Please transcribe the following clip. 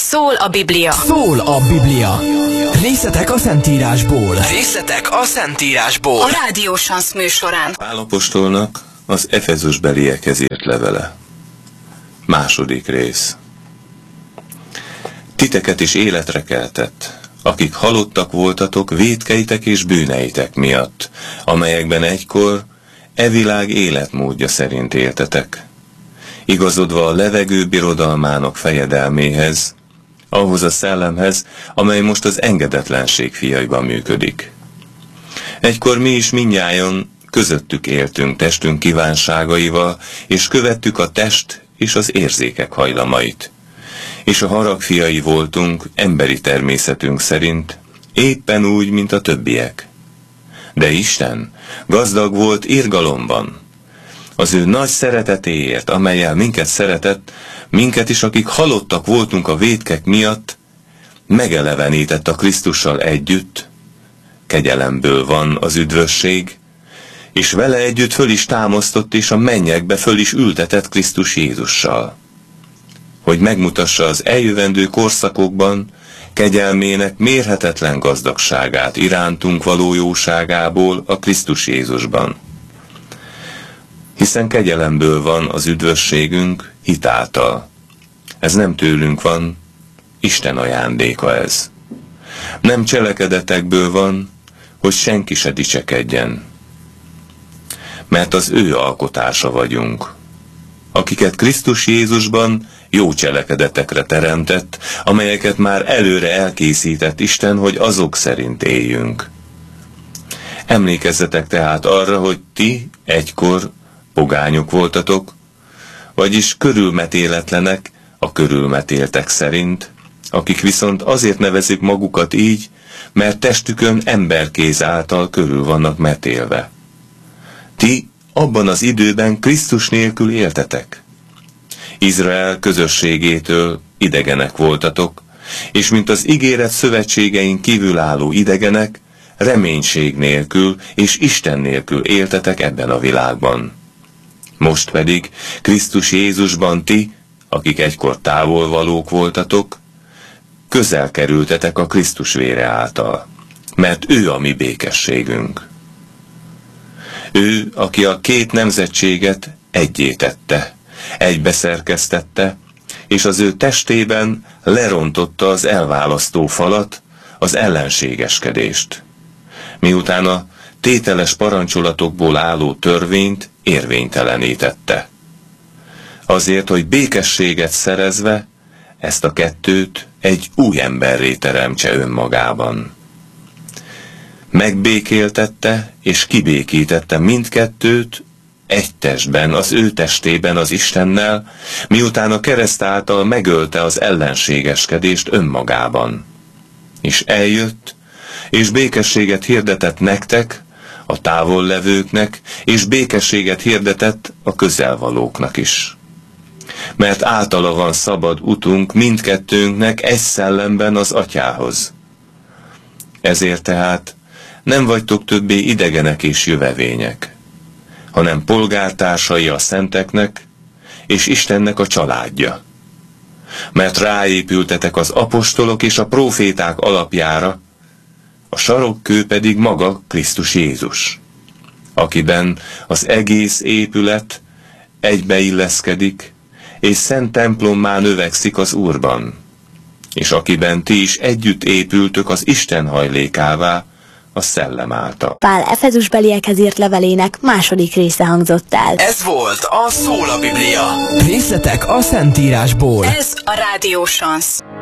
Szól a Biblia. Szól a Biblia. Részletek a Szentírásból. Részletek a Szentírásból. A Rádió Sansz műsorán. Pál apostolnak az Efezusbeliekhez írt levele. Második rész. Titeket is életre keltett, akik halottak voltatok vétkeitek és bűneitek miatt, amelyekben egykor e világ életmódja szerint éltetek, igazodva a levegő birodalmának fejedelméhez, ahhoz a szellemhez, amely most az engedetlenség fiaiban működik. Egykor mi is mindnyájan közöttük éltünk testünk kívánságaival, és követtük a test és az érzékek hajlamait. És a harag fiai voltunk emberi természetünk szerint, éppen úgy, mint a többiek. De Isten gazdag volt irgalomban. Az ő nagy szeretetéért, amellyel minket szeretett, minket is, akik halottak voltunk a vétkek miatt, megelevenített a Krisztussal együtt, kegyelemből van az üdvösség, és vele együtt föl is támasztott, és a mennyekbe föl is ültetett Krisztus Jézussal, hogy megmutassa az eljövendő korszakokban kegyelmének mérhetetlen gazdagságát irántunk való jóságából a Krisztus Jézusban. Hiszen kegyelemből van az üdvösségünk hitáltal. Ez nem tőlünk van, Isten ajándéka ez. Nem cselekedetekből van, hogy senki se dicsekedjen. Mert az ő alkotása vagyunk, akiket Krisztus Jézusban jó cselekedetekre teremtett, amelyeket már előre elkészített Isten, hogy azok szerint éljünk. Emlékezzetek tehát arra, hogy ti egykor pogányok voltatok, vagyis körülmetéletlenek a körülmetéltek szerint, akik viszont azért nevezik magukat így, mert testükön emberkéz által körül vannak metélve. Ti abban az időben Krisztus nélkül éltetek. Izrael közösségétől idegenek voltatok, és mint az ígéret szövetségein kívülálló idegenek, reménység nélkül és Isten nélkül éltetek ebben a világban. Most pedig Krisztus Jézusban ti, akik egykor távolvalók voltatok, közel kerültetek a Krisztus vére által, mert ő a mi békességünk. Ő, aki a két nemzetséget eggyé tette, egybeszerkesztette, és az ő testében lerontotta az elválasztó falat, az ellenségeskedést, miután a tételes parancsolatokból álló törvényt érvénytelenítette. Azért, hogy békességet szerezve, ezt a kettőt egy új emberré teremtse önmagában. Megbékéltette és kibékítette mindkettőt egy testben, az ő testében az Istennel, miután a kereszt által megölte az ellenségeskedést önmagában. És eljött, és békességet hirdetett nektek, a távollevőknek, és békességet hirdetett a közelvalóknak is. Mert általa van szabad utunk mindkettőnknek egy szellemben az Atyához. Ezért tehát nem vagytok többé idegenek és jövevények, hanem polgártársai a szenteknek, és Istennek a családja. Mert ráépültetek az apostolok és a próféták alapjára, a sarokkő pedig maga Krisztus Jézus, akiben az egész épület egybeilleszkedik, és szent templommá növekszik az Úrban, és akiben ti is együtt épültök az Isten hajlékává, a Szellem által. Pál Efezusbeliekhez írt levelének második része hangzott el. Ez volt a Szól a Biblia. Részletek a Szentírásból. Ez a Rádió Sansz.